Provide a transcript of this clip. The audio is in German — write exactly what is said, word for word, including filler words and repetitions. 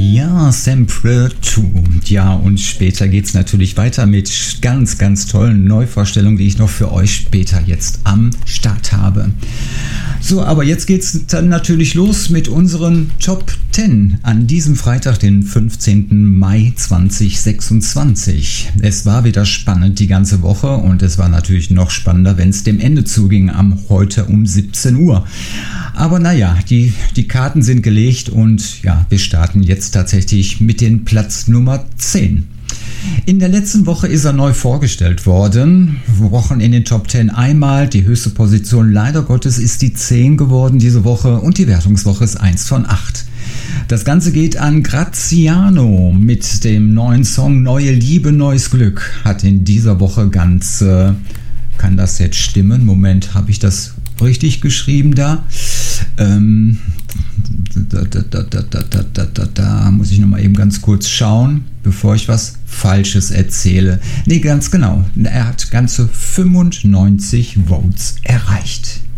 Ja, sempre tu. Ja, und später geht's natürlich weiter mit ganz, ganz tollen Neuvorstellungen, die ich noch für euch später jetzt am Start habe. So, aber jetzt geht's dann natürlich los mit unseren Top zehn an diesem Freitag, den fünfzehnten Mai zweitausendsechsundzwanzig. Es war wieder spannend die ganze Woche und es war natürlich noch spannender, wenn es dem Ende zuging am heute um siebzehn Uhr. Aber naja, die, die Karten sind gelegt und ja, wir starten jetzt tatsächlich mit dem Platz Nummer zehn. In der letzten Woche ist er neu vorgestellt worden. Wochen in den Top zehn einmal. Die höchste Position leider Gottes ist die zehn geworden diese Woche und die Wertungswoche ist eins von acht. Das Ganze geht an Graziano mit dem neuen Song Neue Liebe, neues Glück. Hat in dieser Woche ganz... Äh, kann das jetzt stimmen? Moment, habe ich das richtig geschrieben da? Ähm, da, da, da, da, da, da, da, da muss ich nochmal eben ganz kurz schauen, bevor ich was Falsches erzähle. Nee, ganz genau. Er hat ganze fünfundneunzig Votes erreicht.